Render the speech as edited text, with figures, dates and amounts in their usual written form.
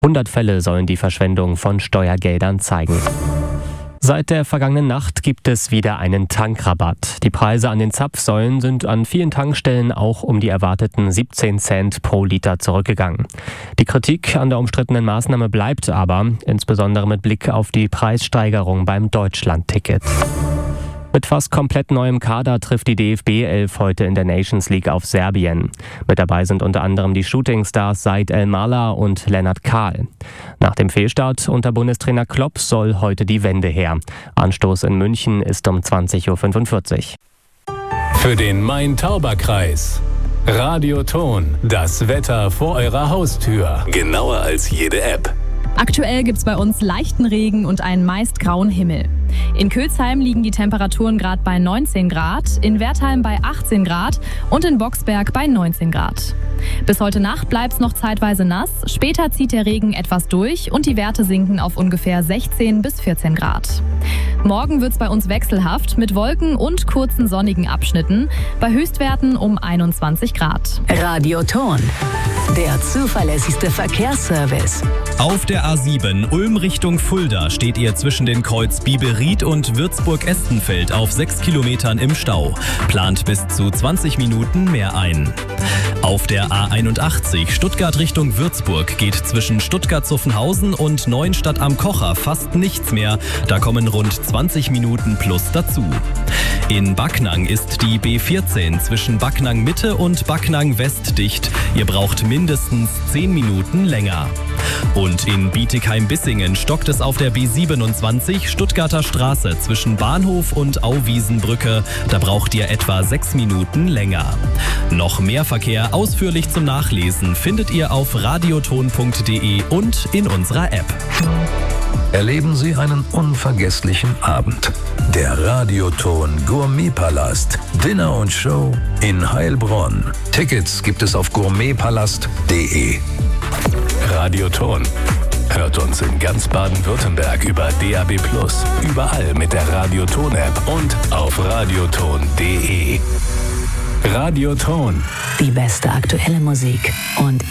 100 Fälle sollen die Verschwendung von Steuergeldern zeigen. Seit der vergangenen Nacht gibt es wieder einen Tankrabatt. Die Preise an den Zapfsäulen sind an vielen Tankstellen auch um die erwarteten 17 Cent pro Liter zurückgegangen. Die Kritik an der umstrittenen Maßnahme bleibt aber, insbesondere mit Blick auf die Preissteigerung beim Deutschland-Ticket. Mit fast komplett neuem Kader trifft die DFB-11 heute in der Nations League auf Serbien. Mit dabei sind unter anderem die Shootingstars Said El-Mala und Lennart Kahl. Nach dem Fehlstart unter Bundestrainer Klopp soll heute die Wende her. Anstoß in München ist um 20.45 Uhr. Für den Main-Tauber-Kreis. Radioton, das Wetter vor eurer Haustür. Genauer als jede App. Aktuell gibt's bei uns leichten Regen und einen meist grauen Himmel. In Kölsheim liegen die Temperaturen gerade bei 19 Grad, in Wertheim bei 18 Grad und in Boxberg bei 19 Grad. Bis heute Nacht bleibt's noch zeitweise nass, später zieht der Regen etwas durch und die Werte sinken auf ungefähr 16 bis 14 Grad. Morgen wird's bei uns wechselhaft mit Wolken und kurzen sonnigen Abschnitten, bei Höchstwerten um 21 Grad. Radioton, der zuverlässigste Verkehrsservice. Auf der A7 Ulm Richtung Fulda steht ihr zwischen den Kreuz Biberried und Würzburg-Estenfeld auf 6 Kilometern im Stau. Plant bis zu 20 Minuten mehr ein. Auf der A81 Stuttgart Richtung Würzburg geht zwischen Stuttgart-Zuffenhausen und Neuenstadt am Kocher fast nichts mehr. Da kommen rund 20 Minuten plus dazu. In Backnang ist die B14 zwischen Backnang Mitte und Backnang West dicht. Ihr braucht mindestens 10 Minuten länger. Und in Bietigheim-Bissingen stockt es auf der B27 Stuttgarter Straße zwischen Bahnhof und Auwiesenbrücke. Da braucht ihr etwa 6 Minuten länger. Noch mehr Verkehr ausführlich zum Nachlesen findet ihr auf radioton.de und in unserer App. Erleben Sie einen unvergesslichen Abend. Der Radioton Gourmetpalast. Dinner und Show in Heilbronn. Tickets gibt es auf gourmetpalast.de. Radioton. Hört uns in ganz Baden-Württemberg über DAB+, überall mit der Radioton-App und auf radioton.de. Radioton. Die beste aktuelle Musik und